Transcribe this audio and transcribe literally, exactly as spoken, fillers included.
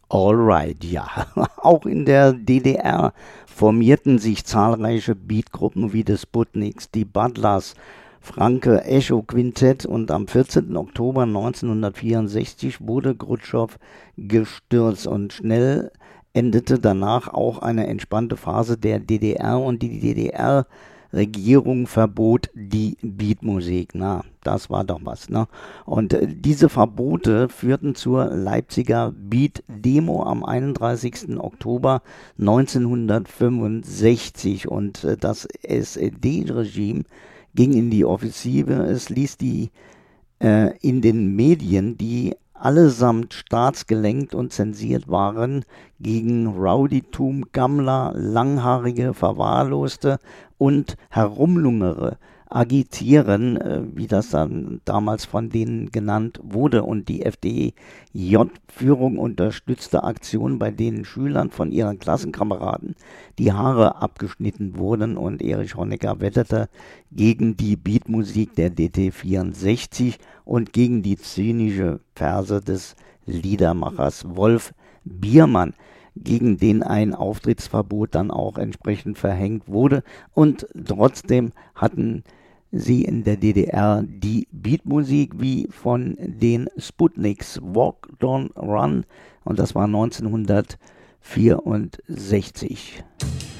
Alright, ja. Auch in der D D R formierten sich zahlreiche Beatgruppen wie die Sputniks, die Butlers, Franke Echo Quintett und am vierzehnten Oktober neunzehnhundertvierundsechzig wurde Chruschtschow gestürzt und schnell endete danach auch eine entspannte Phase der D D R und die D D R-Regierung verbot die Beatmusik. Na, das war doch was, ne? Und äh, diese Verbote führten zur Leipziger Beat-Demo am einunddreißigsten Oktober neunzehnhundertfünfundsechzig und äh, das S E D-Regime ging in die Offensive. Es ließ die äh, in den Medien, die allesamt staatsgelenkt und zensiert waren, gegen Rowdytum, Gammler, Langhaarige, Verwahrloste und Herumlungere agitieren, äh, wie das dann damals von denen genannt wurde. Und die F D J-Führung unterstützte Aktionen, bei denen Schülern von ihren Klassenkameraden die Haare abgeschnitten wurden. Und Erich Honecker wetterte gegen die Beatmusik der D T vierundsechzig und gegen die zynische Verse des Liedermachers Wolf Biermann, gegen den ein Auftrittsverbot dann auch entsprechend verhängt wurde. Und trotzdem hatten sie in der D D R die Beatmusik wie von den Sputniks, Walk, Don't Run, und das war neunzehnhundertvierundsechzig.